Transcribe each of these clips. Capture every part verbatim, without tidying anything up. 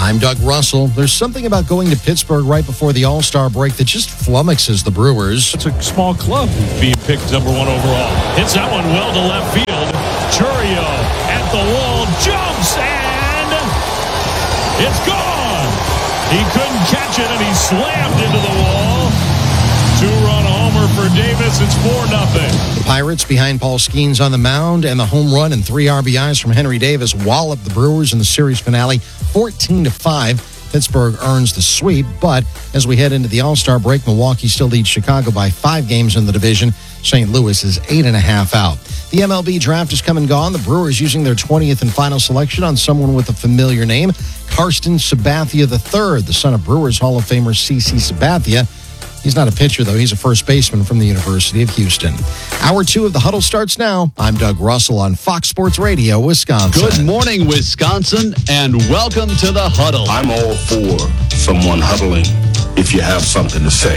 I'm Doug Russell. There's something about going to Pittsburgh right before the All-Star break that just flummoxes the Brewers. It's a small club being picked number one overall. Hits that one well to left field. Chourio at the wall, jumps, and it's gone. He couldn't catch it, and he slammed into the wall. Two-run homer for Davis. It's four nothing. The Pirates behind Paul Skeens on the mound, and the home run and three R B Is from Henry Davis wallop the Brewers in the series finale, fourteen to five. Pittsburgh earns the sweep, but as we head into the All-Star break, Milwaukee still leads Chicago by five games in the division. Saint Louis is eight and a half out. The M L B draft is come and gone. The Brewers using their twentieth and final selection on someone with a familiar name, Karsten Sabathia the third, the son of Brewers Hall of Famer C C Sabathia. He's not a pitcher, though. He's a first baseman from the University of Houston. Hour two of the Huddle starts now. I'm Doug Russell on Fox Sports Radio, Wisconsin. Good morning, Wisconsin, and welcome to the Huddle. I'm all for someone huddling if you have something to say.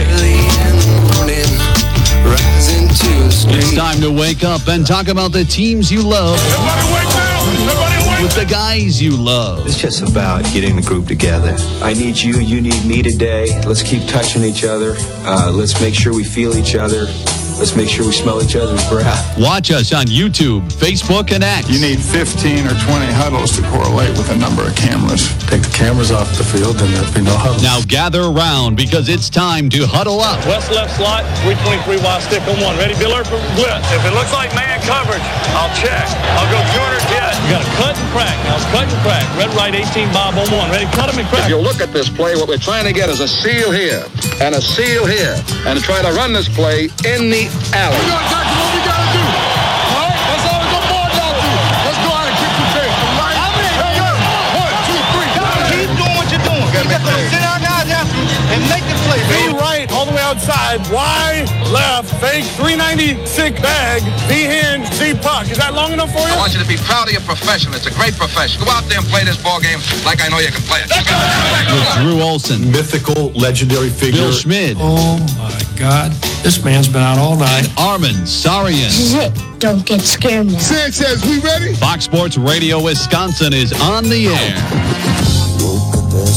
It's time to wake up and talk about the teams you love. Everybody wake now! Everybody wake! With the guys you love. It's just about getting the group together. I need you, you need me today. Let's keep touching each other. Uh, let's make sure we feel each other. Let's make sure we smell each other's breath. Watch us on YouTube, Facebook, and X. You need fifteen or twenty huddles to correlate with a number of cameras. Take the cameras off the field and there'll be no huddle. Now gather around because it's time to huddle up. West left slot, three twenty-three wide stick on one. Ready, Biller for blitz. If it looks like man coverage, I'll check. I'll go two hundred jet. You got to cut and crack. Now it's cut and crack. Red, right, eighteen, Bob on one. Ready, cut him and crack. If you look at this play, what we're trying to get is a seal here and a seal here and try to run this play in the alley. What we gotta do? All right, that's all we got more y'all do. Let's go out and kick the tail. Right? One, two, three. Keep doing what you're doing. You got to sit our guys after and make the play. B right, all the way outside. Y left, fake, three ninety-six bag, V hinge, Z puck. Is that long enough for you? I want you to be proud of your profession. It's a great profession. Go out there and play this ball game like I know you can play it. With Drew Olson, Mythical, legendary figure. Bill Schmid, Oh, my God. This man's been out all night. Armin Sarian. This is it. Don't get scared now. Sanchez, we ready? Fox Sports Radio Wisconsin is on the air.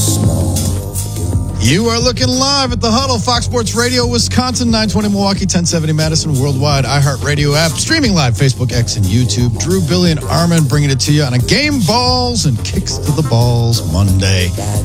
You are looking live at the Huddle, Fox Sports Radio, Wisconsin, nine twenty Milwaukee, ten seventy Madison, worldwide iHeartRadio app, streaming live, Facebook, X, and YouTube. Drew, Billy, and Armin bringing it to you on a Game Balls and Kicks to the Balls Monday.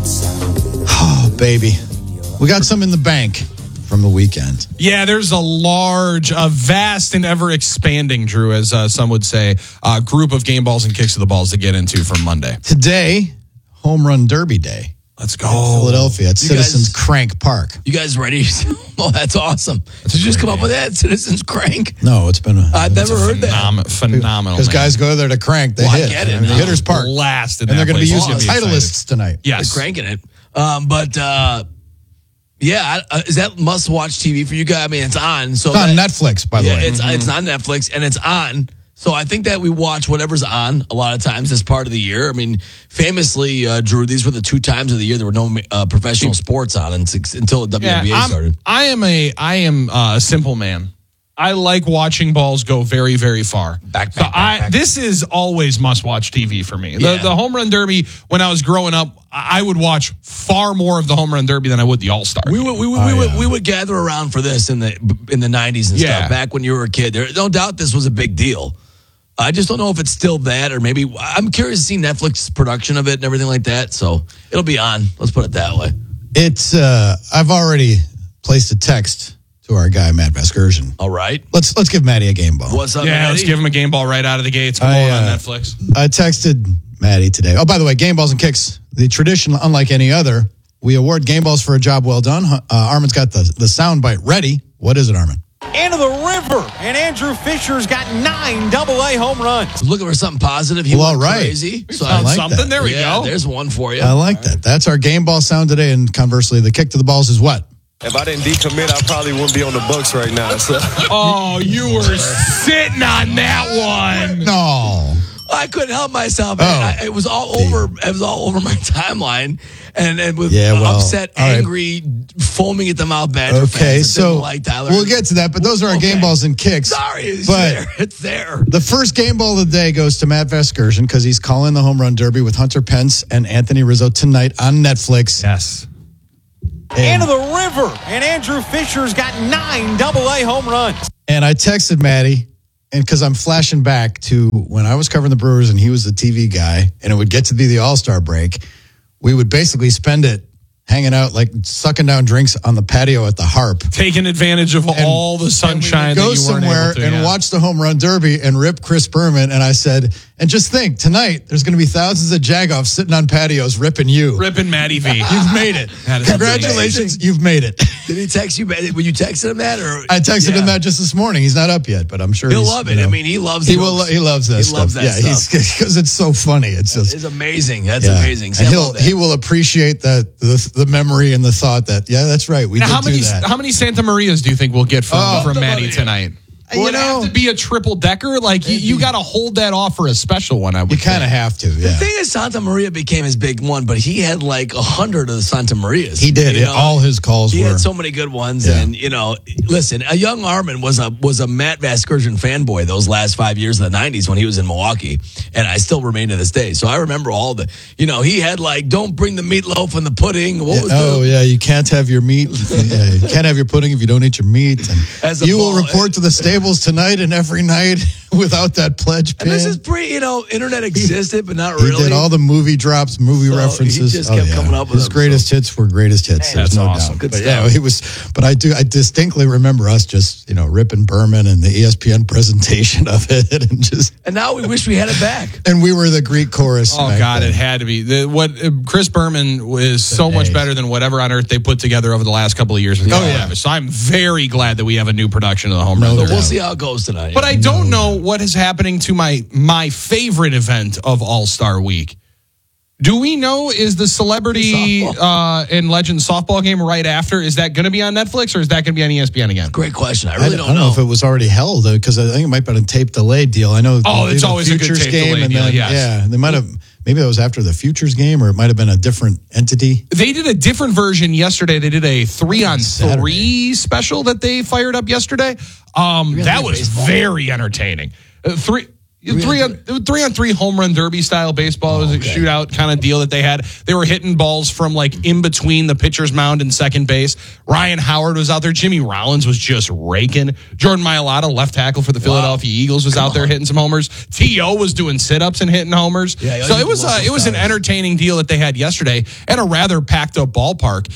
Oh, baby. We got some in the bank from the weekend. Yeah, there's a large, a vast and ever expanding, Drew, as uh, some would say, uh, group of Game Balls and Kicks to the Balls to get into from Monday. Today, Home Run Derby Day. Let's go. Philadelphia at You Citizens guys- Crank Park. You guys ready? Oh, that's awesome. Did you just come up with that? Citizens Crank? No, it's been a... I've never heard that. Phenom- phenomenal. Because man. guys go there to crank. They Well, I hit. get it. I mean, No. Hitters Park. Blast in And that they're going to be place. using It's gonna be Titleists tonight. Yes. They're cranking it. Um, but, uh, yeah, uh, is that must-watch T V for you guys? I mean, it's on. So It's on that- Netflix, by the yeah, way. It's, it's on Netflix, and it's on. So I think that we watch whatever's on a lot of times as part of the year. I mean, famously, uh, Drew, these were the two times of the year there were no uh, professional sports on until the W N B A I'm- started. I am a I am uh, a simple man. I like watching balls go very, very far. Back, so back, back, I back. this is always must-watch T V for me. The, Yeah. the Home Run Derby, when I was growing up, I would watch far more of the Home Run Derby than I would the All-Star. We would we would, Oh, we, would yeah. we would gather around for this in the in the nineties and Yeah. stuff. Back when you were a kid, there no doubt this was a big deal. I just don't know if it's still that, or maybe I'm curious to see Netflix production of it and everything like that. So it'll be on. Let's put it that way. It's, uh, I've already placed a text to our guy, Matt Vasgersian. All right. Let's let's give Matty a game ball. What's up, yeah, Matty? let's give him a game ball right out of the gates. Come I, on, uh, on Netflix. I texted Matty today. Oh, by the way, Game Balls and Kicks, the tradition, unlike any other, we award game balls for a job well done. Uh, Armin's got the, the sound bite ready. What is it, Armin? Into the river. And Andrew Fisher's got nine double A home runs. Looking for something positive. He Well, went all right. crazy. So I like Something. that. There we yeah, go. there's one for you. I like that. That's our game ball sound today. And conversely, the kick to the balls is what? If I didn't decommit, I probably wouldn't be on the Bucks right now. So. Oh, you were sitting on that one. No. I couldn't help myself. Oh. I, it was all over. It was all over my timeline, and and with Yeah, well, upset, all right. angry, foaming at the mouth Badger Okay, fans that so didn't like Tyler. we'll get to that, but those are our Okay. game balls and kicks. Sorry, it's but there. It's there. the first game ball of the day goes to Matt Vasgersian because he's calling the home run derby with Hunter Pence and Anthony Rizzo tonight on Netflix. Yes. And to the river. And Andrew Fisher's got nine double A home runs. And I texted Maddie, and because I'm flashing back to when I was covering the Brewers and he was the T V guy, and it would get to be the All-Star break, we would basically spend it hanging out, like sucking down drinks on the patio at the Harp. Taking advantage of And- all the sunshine Go that you weren't somewhere able to. and yeah. watch the home run derby and rip Chris Berman. And I said, and just think, tonight there's going to be thousands of Jagoffs sitting on patios ripping you. Ripping Matty V. You've made it. That is Congratulations, amazing. you've made it. Did he text you? When you texted him that, or I texted Yeah. him that just this morning. He's not up yet, but I'm sure He'll he's, love you it. know, I mean, he loves. he jokes. will. He loves that He stuff. loves that yeah, stuff. he's because it's so funny. It's just It's amazing. That's yeah. amazing. See, And I he'll love that. he will appreciate that the, the memory and the thought that yeah, that's right. We Now, did how many do that. how many Santa Marias do you think we'll get from Oh, from the Matty money. tonight? Will You it know- have to be a triple decker? Like you, you got to hold that off for a special one. I would you kind of think. have to. The Yeah, thing is, Santa Maria became his big one, but he had like a hundred of the Santa Marias. he did. you It, know? all his calls He were. had so many good ones, Yeah. and you know, listen, a young Armin was a was a Matt Vasgersian fanboy those last five years of the nineties when he was in Milwaukee, and I still remain to this day. So I remember all the, you know, he had like, don't bring the meatloaf and the pudding. What Yeah, was oh the, yeah, you can't have your meat. yeah, you can't have your pudding if you don't eat your meat. And As a you will ball- report to the stables tonight and every night without that pledge pin. And this is pre, you know, internet existed, but not he really. did all the movie drops, movie So he references. just kept coming up with his them, greatest hits were greatest hits. Man, There's that's no awesome. doubt. Good but stuff. yeah, he was. But I do. I distinctly remember us just you know ripping Berman and the E S P N presentation of it, and just And now we wish we had it back. and we were the Greek chorus. Oh back God, then. it had to be. The, what uh, Chris Berman is so much days. better than whatever on earth they put together over the last couple of years. With Oh, Colin yeah. Davis. So I'm very glad that we have a new production of the home No run. doubt. Derby. We'll see how it goes tonight. But I don't know what is happening to my my favorite event of All Star Week. Do we know, is the celebrity uh, and legend softball game right after? Is that going to be on Netflix or is that going to be on E S P N again? Great question. I I, really don't, don't, know. if it was already held because I think it might have been a tape delay deal. I know. Oh, they it's did always a good Futures tape game, delay and deal, then, yes. Yeah, they might have. Maybe that was after the Futures game, or it might have been a different entity. They did a different version yesterday. They did a three on Saturday. three special that they fired up yesterday. Um, Three on that three was baseball? very entertaining. Uh, three. Three Three on on, three on three home run derby style baseball. It was a shootout kind of deal that they had. They were hitting balls from like in between the pitcher's mound and second base. Ryan Howard was out there. Jimmy Rollins was just raking. Jordan Mailata, left tackle for the Philadelphia Eagles, was out there hitting some homers. T O was doing sit ups and hitting homers. Yeah, so you it was love uh, those it was an guys. entertaining deal that they had yesterday at a rather packed up ballpark.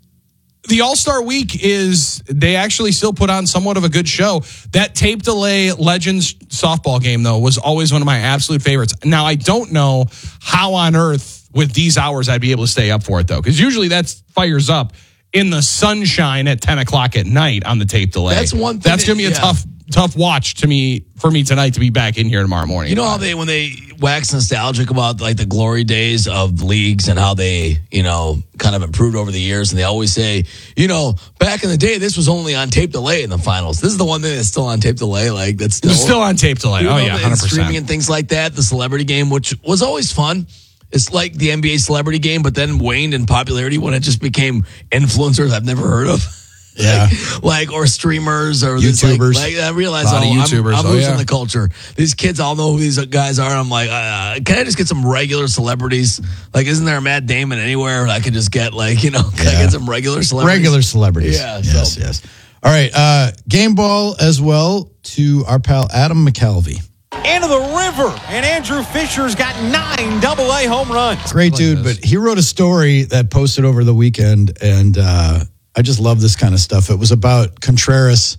The All-Star Week is, they actually still put on somewhat of a good show. That tape delay Legends softball game, though, was always one of my absolute favorites. Now, I don't know how on earth with these hours I'd be able to stay up for it, though, because usually that fires up in the sunshine at ten o'clock at night on the tape delay. That's one thing That's going to be a that- yeah. tough tough watch to me for me tonight to be back in here tomorrow morning. You know how they, when they wax nostalgic about like the glory days of leagues and how they, you know, kind of improved over the years, and they always say, you know, back in the day, this was only on tape delay in the finals. This is the one thing that's still on tape delay, like that's still, It's still on tape delay. You Oh, know, yeah, and one hundred percent. streaming and things like that. The celebrity game, which was always fun. It's like the N B A celebrity game, but then waned in popularity when it just became influencers I've never heard of. Yeah. like, like or streamers or this, like- YouTubers. Like, I realize A lot oh, of I'm- YouTubers. I'm, Oh, losing yeah. the culture. These kids all know who these guys are. I'm like, uh, can I just get some regular celebrities? Like, isn't there a Matt Damon anywhere I could just get like, you know, can I Yeah. get some regular celebrities? Regular celebrities. Yeah, Yes. so- Yes. All right. Uh, game ball as well to our pal Adam McCalvey. And to the river. And Andrew Fisher's got nine double A home runs. Great dude, but he wrote a story that posted over the weekend, and uh, I just love this kind of stuff. It was about Contreras,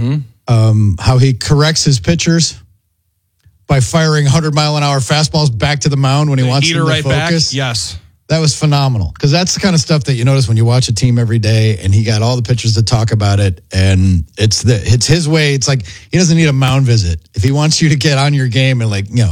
um, how he corrects his pitchers by firing hundred mile an hour fastballs back to the mound when he wants Eater them to right back. focus. Yes. That was phenomenal because that's the kind of stuff that you notice when you watch a team every day, and he got all the pitchers to talk about it, and it's the it's his way. It's like he doesn't need a mound visit if he wants you to get on your game and like you know, hey,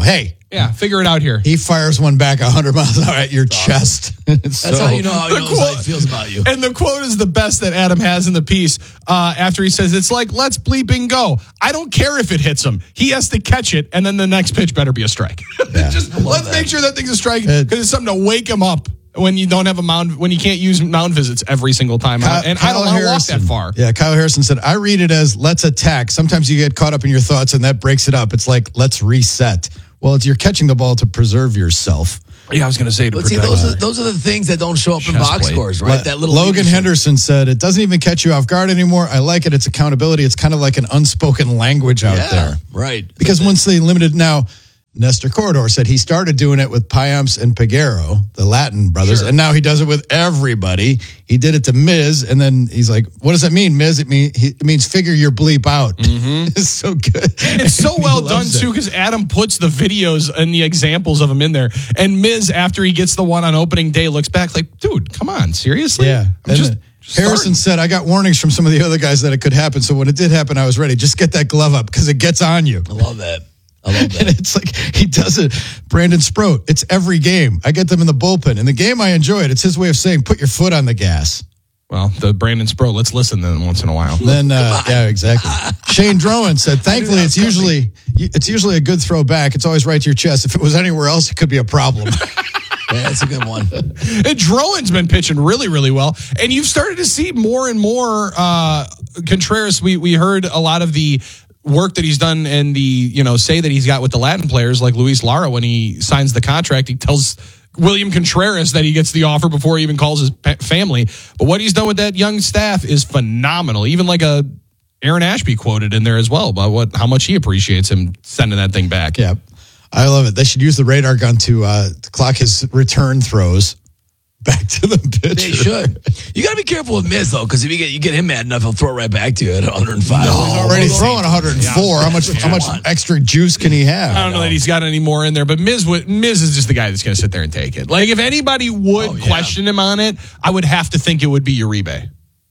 Yeah, figure it out here. He fires one back one hundred miles an hour at your chest. That's so, how you know how he The knows quote- how he feels about you. And the quote is the best that Adam has in the piece uh, after he says, it's like, let's bleeping go. I don't care if it hits him. He has to catch it, and then the next pitch better be a strike. Yeah. Just let's that. make sure that thing's a strike Uh, because it's something to wake him up when you don't have a mound, when you can't use mound visits every single time. Kyle- and Kyle I don't want to walk Harrison. that far. Yeah, Kyle Harrison said, I read it as let's attack. Sometimes you get caught up in your thoughts and that breaks it up. It's like, let's reset. Well, it's, you're catching the ball to preserve yourself. Yeah, I was going to say to But see, protect. those are, those are the things that don't show up in Chest box plate. scores, right? Le- That little Logan leadership. Henderson said, it doesn't even catch you off guard anymore. I like it. It's accountability. It's kind of like an unspoken language out Yeah, there. right. Because once they limited now, Nestor Corridor said he started doing it with Payamps and Peguero, the Latin brothers, Sure. and now he does it with everybody. He did it to Miz, and then he's like, "What does that mean, Miz? It mean he, it means figure your bleep out." Mm-hmm. It's so good. It's so He well done loves it. too because Adam puts the videos and the examples of them in there, and Miz after he gets the one on opening day looks back like, "Dude, come on, seriously?" Yeah. I'm And just, then just Harrison starting. said, I got warnings from some of the other guys that it could happen. So when it did happen, I was ready. Just get that glove up because it gets on you. I love that. I love And that. it's like he does it. Brandon Sproat, it's every game. I get them in the bullpen. In the game, I enjoy it. It's his way of saying, put your foot on the gas. Well, the Brandon Spro. Let's listen then once in a while. Then, uh, yeah, exactly. Shane Drowan said, thankfully, it's usually it's usually a good throw back. It's always right to your chest. If it was anywhere else, it could be a problem. Yeah, that's a good one. And Drowan's been pitching really, really well. And you've started to see more and more uh, Contreras. We we heard a lot of the work that he's done and the, you know, say that he's got with the Latin players like Luis Lara when he signs the contract. He tells William Contreras that he gets the offer before he even calls his pa- family. But what he's done with that young staff is phenomenal. Even like a Aaron Ashby quoted in there as well about what how much he appreciates him sending that thing back. Yeah, I love it. They should use the radar gun to, uh, to clock his return throws back to the pitcher. They should. You got to be careful with Miz though, because if you get you get him mad enough, he'll throw it right back to you at one hundred five. No, he's already throwing one hundred four. How much how much extra juice can he have? I don't know that he's got any more in there, but Miz would, Miz is just the guy that's going to sit there and take it. Like, if anybody would Oh, yeah. question him on it, I would have to think it would be Uribe.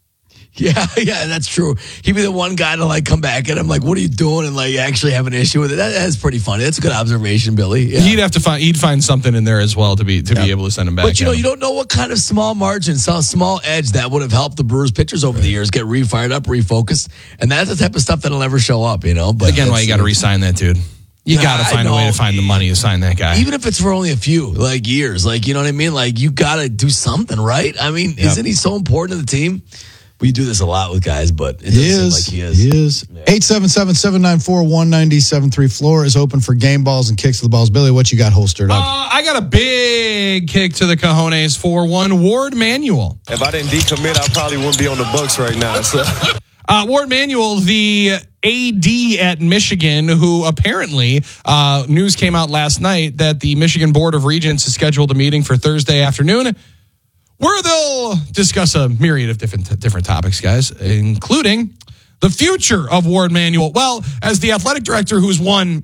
Yeah, yeah, that's true. He'd be the one guy to like come back at him, like, "What are you doing?" and like actually have an issue with it. That, that's pretty funny. That's a good observation, Billy. Yeah. He'd have to find he'd find something in there as well to be to be able to send him back. But you know, yeah. you don't know what kind of small margin, some small edge that would have helped the Brewers pitchers over the years get re-fired up, refocused, and that's the type of stuff that'll never show up. You know, but Again, why that's- you got to re-sign that dude? You Nah, got to I find a way know. to find the money to sign that guy. Even if it's for only a few like years, like you know what I mean. Like you got to do something, right? I mean, isn't he so important to the team? We do this a lot with guys, but it doesn't He seem is. like he is. He is. eight seven seven, seven nine four, one nine seven three. Floor is open for game balls and kicks to the balls. Billy, what you got holstered Uh, up? I got a big kick to the cojones for one Ward Manuel. If I didn't decommit, I probably wouldn't be on the books right now. So. Uh, Ward Manuel, the A D at Michigan, who apparently uh, news came out last night that the Michigan Board of Regents has scheduled a meeting for Thursday afternoon where they'll discuss a myriad of different different topics, guys, including the future of Ward Manuel. Well, as the athletic director who's won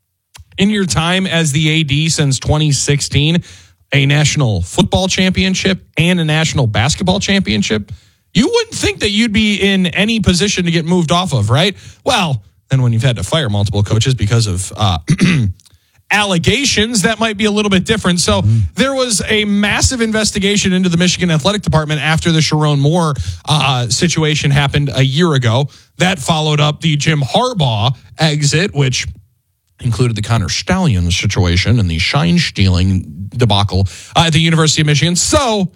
in your time as the A D since twenty sixteen, a national football championship and a national basketball championship, you wouldn't think that you'd be in any position to get moved off of, right? Well, then when you've had to fire multiple coaches because of uh, allegations, that might be a little bit different. So there was a massive investigation into the Michigan Athletic Department after the Sharon Moore uh, situation happened a year ago. That followed up the Jim Harbaugh exit, which included the Connor Stallions situation and the shine stealing debacle uh, at the University of Michigan. So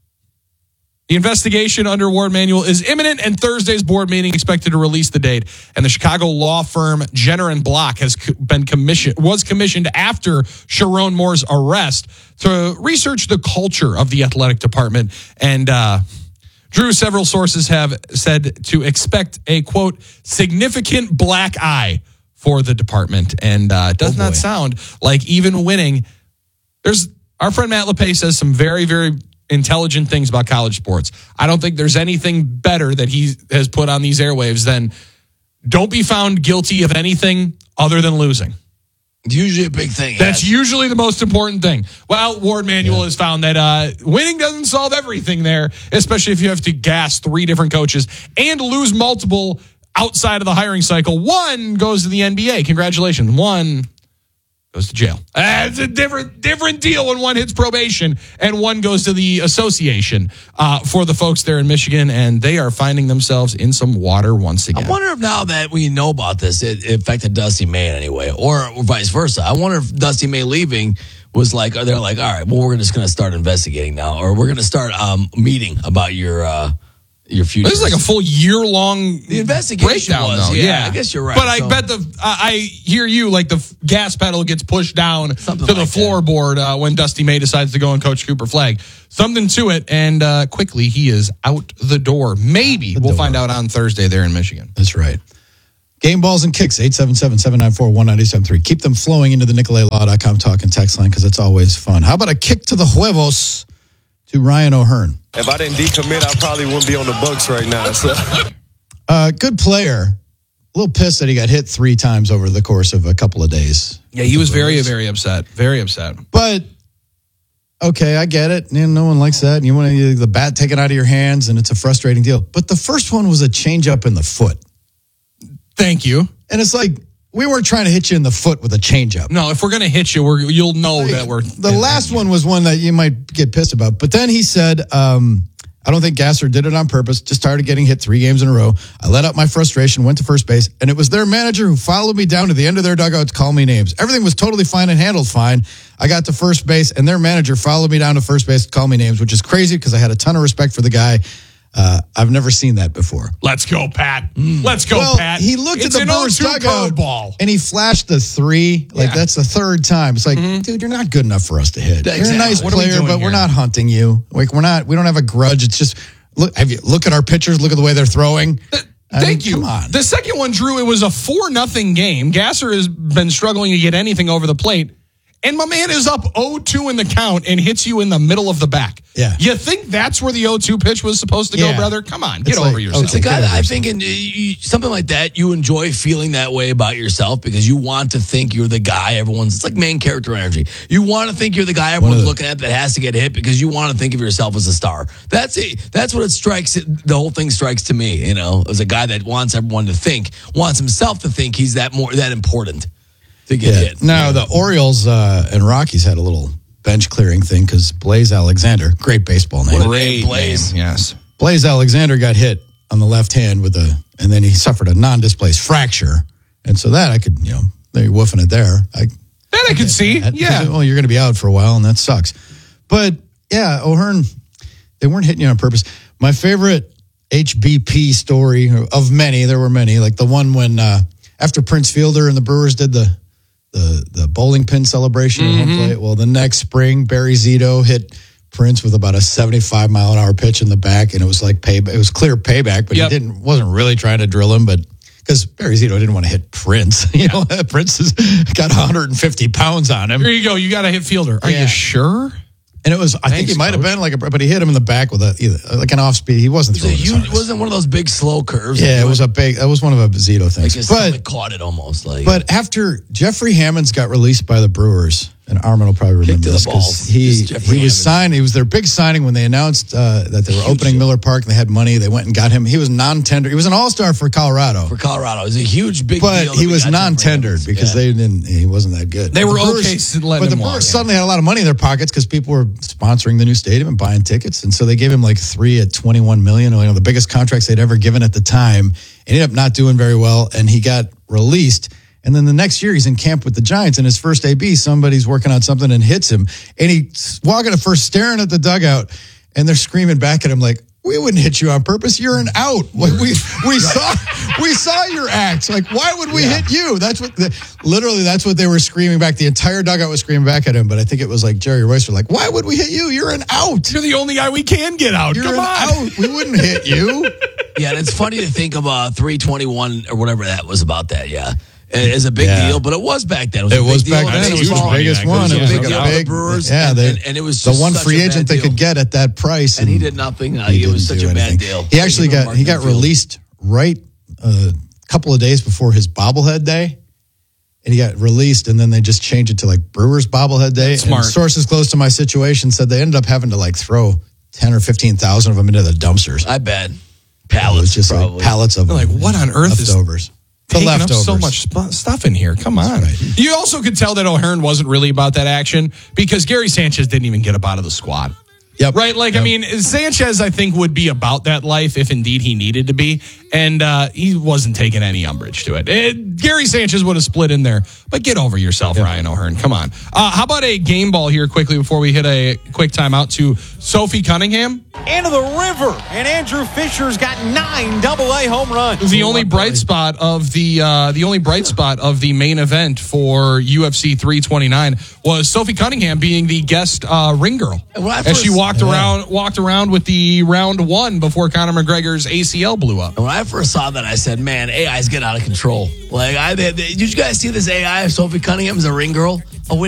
the investigation under Ward Manuel is imminent, and Thursday's board meeting expected to release the date. And the Chicago law firm Jenner and Block has been commissioned, was commissioned after Sharon Moore's arrest to research the culture of the athletic department. And uh, Drew, several sources have said to expect a, quote, significant black eye for the department. And uh, it does Oh, not boy. sound like even winning. There's our friend Matt LePay says some very, very intelligent things about college sports. I don't think there's anything better that he has put on these airwaves than don't be found guilty of anything other than losing. It's usually a big thing. That's yes. usually the most important thing. Well, Ward Manuel has found that uh, winning doesn't solve everything there, especially if you have to gas three different coaches and lose multiple outside of the hiring cycle. One goes to the N B A. Congratulations. One goes to jail. Uh, it's a different different deal when one hits probation and one goes to the association uh, for the folks there in Michigan, and they are finding themselves in some water once again. I wonder if now that we know about this, it, it affected Dusty May in any way, or, or vice versa. I wonder if Dusty May leaving was like, or they're like, all right, well, we're just going to start investigating now, or we're going to start um, meeting about your uh, your future. This is like a full year long the investigation breakdown, was, though. Yeah, Yeah, I guess you're right. But I So- bet the uh, I hear you like the f- gas pedal gets pushed down Something to the like floorboard uh, when Dusty May decides to go on Coach Cooper flag. Something to it, and uh, quickly he is out the door. Maybe The we'll door. find out on Thursday there in Michigan. That's right. Game balls and kicks, eight seven seven, seven nine four, one nine seven three. Keep them flowing into the Nicolay Law dot com talk and text line because it's always fun. How about a kick to the huevos to Ryan O'Hearn? If I didn't decommit, I probably wouldn't be on the books right now. So. Uh, good player. A little pissed that he got hit three times over the course of a couple of days. Yeah, he was very, very upset. Very upset. But, okay, I get it. You know, no one likes that. And you want to, the bat taken out of your hands, and it's a frustrating deal. But the first one was a changeup in the foot. Thank you. And it's like, we weren't trying to hit you in the foot with a changeup. No, if we're going to hit you, we're, you'll know Like, that we're... The last one was one that you might get pissed about. But then he said, um, I don't think Gasser did it on purpose. Just started getting hit three games in a row. I let out my frustration, went to first base, and it was their manager who followed me down to the end of their dugout to call me names. Everything was totally fine and handled fine. I got to first base, and their manager followed me down to first base to call me names, which is crazy because I had a ton of respect for the guy. Uh, I've never seen that before. Let's go, Pat. Let's go, well, Pat. he looked It's at the an Brewers oh two dugout curveball. and he flashed the three. Like, Yeah. that's the third time. It's like, dude, you're not good enough for us to hit. You're a Exactly. nice What are we player, doing but we're here? not hunting you. Like, we're not, we don't have a grudge. It's just, look, have you, look at our pitchers, look at the way they're throwing. I Thank mean, you. Come on. The second one, Drew, it was a four nothing game. Gasser has been struggling to get anything over the plate. And my man is up oh two in the count and hits you in the middle of the back. Yeah. You think that's where the oh two pitch was supposed to go, Yeah. brother? Come on, get It's over like, yourself. It's a guy Okay, that I good think in you, something like that, you enjoy feeling that way about yourself because you want to think you're the guy everyone's, it's like main character energy. You want to think you're the guy everyone's the- looking at that has to get hit because you want to think of yourself as a star. That's it. That's what it strikes, the whole thing strikes to me, you know, as a guy that wants everyone to think, wants himself to think he's that more, that important to get Yeah. hit. Now, the Orioles uh, and Rockies had a little bench clearing thing because Blaze Alexander, great baseball name. Great Blaze. name, yes. Blaze Alexander got hit on the left hand with a, and then he suffered a non-displaced fracture. And so that I could, you know, they're woofing it there. I, That I could see. that- Yeah. Well, you're going to be out for a while, and that sucks. But yeah, O'Hearn, they weren't hitting you on purpose. My favorite H B P story of many, there were many, like the one when uh, after Prince Fielder and the Brewers did the the the bowling pin celebration at home plate. Well, the next spring, Barry Zito hit Prince with about a seventy-five mile an hour pitch in the back, and it was like pay. It was clear payback, but Yep. he didn't wasn't really trying to drill him, but because Barry Zito didn't want to hit Prince. You know, Prince has got one hundred fifty pounds on him. Here you go. You got to hit fielder. Are Yeah. you sure? And it was, I think Thanks, he might have Coach. been like a, but he hit him in the back with a, either, like an off speed. He wasn't It was a throwing his huge, hardest. wasn't one of those big slow curves. Yeah, it was a big, that was one of a Zito Like things. his But, stomach caught it almost like. but after Jeffrey Hammonds got released by the Brewers, and Armin will probably Kick remember to the this balls. because he, Just Jeffrey he was Hammonds. signed, he was their big signing when they announced uh, that they were Huge opening deal. Miller Park and they had money. They went and got him. He was non-tender. He was an all-star for Colorado. for Colorado, it was a huge big But deal. that he we was got Jeffrey non-tendered Hammonds. because Yeah. they didn't. He wasn't that good. They But were the Brewers- okay s- letting But the him walk, Brewers yeah. suddenly had a lot of money in their pockets because people were sponsoring the new stadium and buying tickets, and so they gave him like three at twenty-one million. You know, the biggest contracts they'd ever given at the time. Ended up not doing very well, and he got released. And then the next year, he's in camp with the Giants. In his first A B, somebody's working on something and hits him, and he's walking at first, staring at the dugout, and they're screaming back at him like, "We wouldn't hit you on purpose. You're an out. Like, we we saw we saw your acts. Like, why would we hit you?" That's what the, literally that's what they were screaming back. The entire dugout was screaming back at him. But I think it was like Jerry Royce were like, "Why would we hit you? You're an out. You're the only guy we can get out. You're Come an on. out. We wouldn't hit you." Yeah, and it's funny to think of uh, three twenty-one or whatever that was about that, yeah. It's a big Yeah. deal, but it was back then. It was, It a big was deal back in then. It was baseball. the biggest one. It was big like deal a for the big, Brewers, yeah. and, They, and, and it was the just one such free a agent bad they could deal. get at that price, And he did nothing. Uh, it was didn't such do a bad anything. deal. He actually Thank you, got he got Martin Field. released right a couple of days before his bobblehead day, and he got released, and then they just changed it to like Brewers bobblehead day. That's smart. And sources close to my situation said they ended up having to like throw ten or fifteen thousand of them into the dumpsters. I bet. It was Pallets, just probably. like pallets of They're them. like, what on earth is- leftovers? taking up leftovers. so much sp- stuff in here. Come on. Right. You also could tell that O'Hearn wasn't really about that action because Gary Sanchez didn't even get up out of the squad. Yep. Right? Like, yep. I mean, Sanchez, I think, would be about that life if indeed he needed to be. And uh, he wasn't taking any umbrage to it. it. Gary Sanchez would have split in there. But get over yourself, yep. Ryan O'Hearn. Come on. Uh, how about a game ball here quickly before we hit a quick timeout to Sophie Cunningham? Into the river. And Andrew Fisher's got nine double A home runs. The only bright spot of the uh, the only bright spot of the main event for U F C three twenty-nine was Sophie Cunningham being the guest uh, ring girl first, as she walked yeah. around walked around with the round one before Conor McGregor's A C L blew up. When I first saw that, I said, "Man, A I's getting out of control." Like, I did you guys see this A I of Sophie Cunningham as a ring girl?